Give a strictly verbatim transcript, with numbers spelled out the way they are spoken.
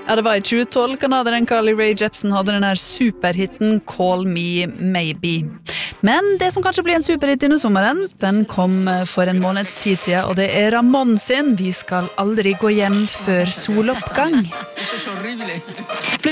Ja, det var i tjue tolv kanaderen Carly Rae Jepsen hadde den her superhitten Call Me Maybe. Men det som kanskje blir en superhit under sommeren, den kom for en måneds tid siden, og det er Ramón sin Vi skal aldri gå hjem før soloppgang.